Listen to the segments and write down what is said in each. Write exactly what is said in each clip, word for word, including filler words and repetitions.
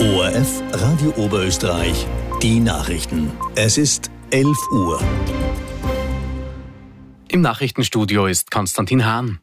O R F Radio Oberösterreich, die Nachrichten. Es ist elf Uhr. Im Nachrichtenstudio ist Konstantin Hahn.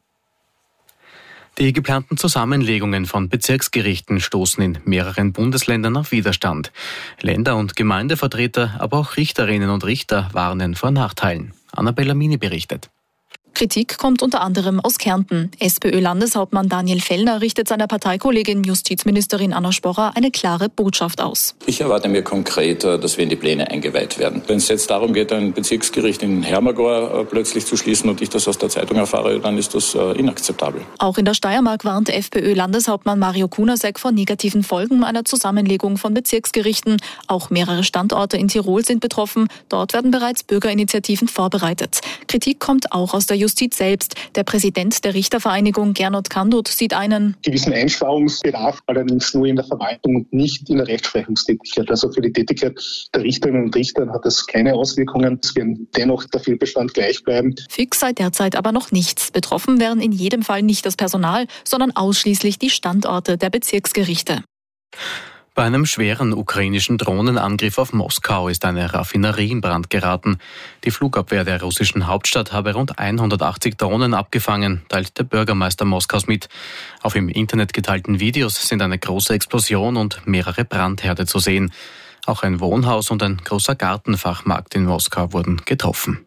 Die geplanten Zusammenlegungen von Bezirksgerichten stoßen in mehreren Bundesländern auf Widerstand. Länder- und Gemeindevertreter, aber auch Richterinnen und Richter warnen vor Nachteilen. Annabella Mini berichtet. Kritik kommt unter anderem aus Kärnten. SPÖ-Landeshauptmann Daniel Fellner richtet seiner Parteikollegin Justizministerin Anna Sporrer eine klare Botschaft aus. Ich erwarte mir konkret, dass wir in die Pläne eingeweiht werden. Wenn es jetzt darum geht, ein Bezirksgericht in Hermagor plötzlich zu schließen und ich das aus der Zeitung erfahre, dann ist das inakzeptabel. Auch in der Steiermark warnt FPÖ-Landeshauptmann Mario Kunasek vor negativen Folgen einer Zusammenlegung von Bezirksgerichten. Auch mehrere Standorte in Tirol sind betroffen. Dort werden bereits Bürgerinitiativen vorbereitet. Kritik kommt auch aus der Justiz selbst. Der Präsident der Richtervereinigung Gernot Kandut sieht einen gewissen Einsparungsbedarf, allerdings nur in der Verwaltung und nicht in der Rechtsprechungstätigkeit. Also für die Tätigkeit der Richterinnen und Richter hat das keine Auswirkungen. Es werden dennoch der Fehlbestand gleich bleiben. Fix sei derzeit aber noch nichts. Betroffen wären in jedem Fall nicht das Personal, sondern ausschließlich die Standorte der Bezirksgerichte. Bei einem schweren ukrainischen Drohnenangriff auf Moskau ist eine Raffinerie in Brand geraten. Die Flugabwehr der russischen Hauptstadt habe rund hundertachtzig Drohnen abgefangen, teilt der Bürgermeister Moskaus mit. Auf im Internet geteilten Videos sind eine große Explosion und mehrere Brandherde zu sehen. Auch ein Wohnhaus und ein großer Gartenfachmarkt in Moskau wurden getroffen.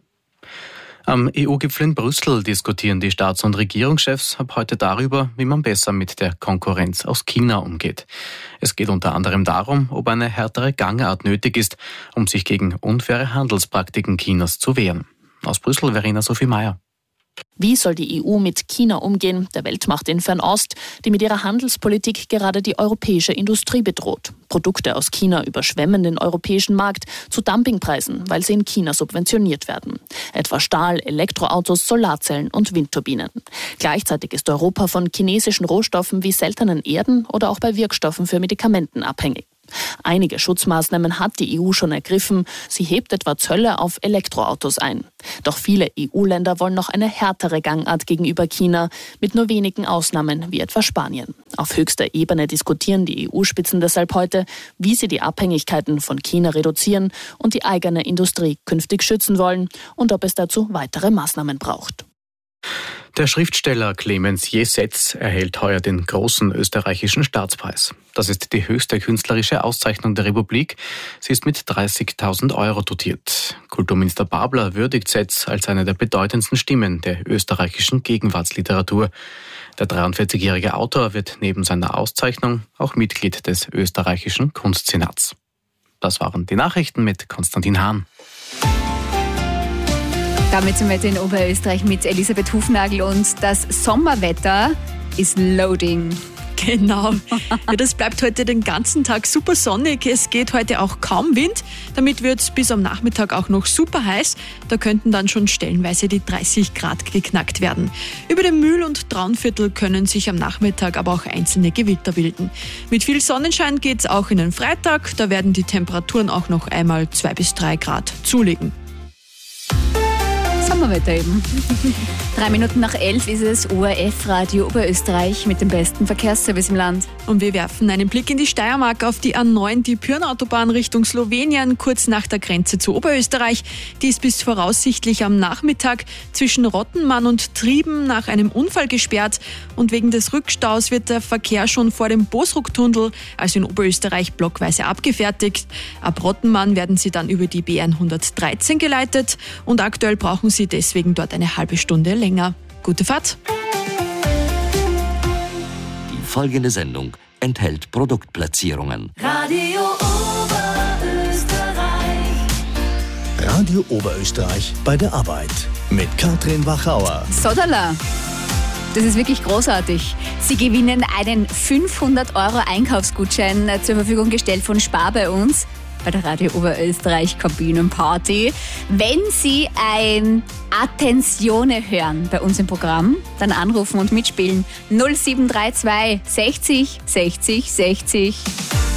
Am E U-Gipfel in Brüssel diskutieren die Staats- und Regierungschefs ab heute darüber, wie man besser mit der Konkurrenz aus China umgeht. Es geht unter anderem darum, ob eine härtere Gangart nötig ist, um sich gegen unfaire Handelspraktiken Chinas zu wehren. Aus Brüssel Verena Sophie Meyer. Wie soll die E U mit China umgehen, der Weltmacht in Fernost, die mit ihrer Handelspolitik gerade die europäische Industrie bedroht? Produkte aus China überschwemmen den europäischen Markt zu Dumpingpreisen, weil sie in China subventioniert werden. Etwa Stahl, Elektroautos, Solarzellen und Windturbinen. Gleichzeitig ist Europa von chinesischen Rohstoffen wie seltenen Erden oder auch bei Wirkstoffen für Medikamenten abhängig. Einige Schutzmaßnahmen hat die E U schon ergriffen. Sie hebt etwa Zölle auf Elektroautos ein. Doch viele E U-Länder wollen noch eine härtere Gangart gegenüber China, mit nur wenigen Ausnahmen wie etwa Spanien. Auf höchster Ebene diskutieren die E U-Spitzen deshalb heute, wie sie die Abhängigkeiten von China reduzieren und die eigene Industrie künftig schützen wollen und ob es dazu weitere Maßnahmen braucht. Der Schriftsteller Clemens Jesetz erhält heuer den großen österreichischen Staatspreis. Das ist die höchste künstlerische Auszeichnung der Republik. Sie ist mit dreißigtausend Euro dotiert. Kulturminister Babler würdigt Setz als eine der bedeutendsten Stimmen der österreichischen Gegenwartsliteratur. Der dreiundvierzigjährige Autor wird neben seiner Auszeichnung auch Mitglied des österreichischen Kunstsenats. Das waren die Nachrichten mit Konstantin Hahn. Damit zum Wetter in Oberösterreich mit Elisabeth Hufnagel und das Sommerwetter ist loading. Genau. Ja, das bleibt heute den ganzen Tag super sonnig. Es geht heute auch kaum Wind. Damit wird es bis am Nachmittag auch noch super heiß. Da könnten dann schon stellenweise die dreißig Grad geknackt werden. Über dem Mühl- und Traunviertel können sich am Nachmittag aber auch einzelne Gewitter bilden. Mit viel Sonnenschein geht es auch in den Freitag. Da werden die Temperaturen auch noch einmal zwei bis drei Grad zulegen. Sommerwetter eben. Drei Minuten nach elf ist es O R F Radio Oberösterreich mit dem besten Verkehrsservice im Land. Und wir werfen einen Blick in die Steiermark auf die A neun, die Pyhrn-Autobahn Richtung Slowenien, kurz nach der Grenze zu Oberösterreich. Die ist bis voraussichtlich am Nachmittag zwischen Rottenmann und Trieben nach einem Unfall gesperrt. Und wegen des Rückstaus wird der Verkehr schon vor dem Bosrucktunnel, also in Oberösterreich, blockweise abgefertigt. Ab Rottenmann werden sie dann über die B hundertdreizehn geleitet und aktuell brauchen sie deswegen dort eine halbe Stunde länger. Gute Fahrt! Die folgende Sendung enthält Produktplatzierungen. Radio Oberösterreich. Radio Oberösterreich bei der Arbeit mit Katrin Wachauer. Sodala! Das ist wirklich großartig. Sie gewinnen einen fünfhundert Euro Einkaufsgutschein zur Verfügung gestellt von Spar bei uns bei der Radio Oberösterreich Kabinenparty. Wenn Sie ein Attenzione hören bei uns im Programm, dann anrufen und mitspielen null sieben drei zwei sechzig sechzig sechzig.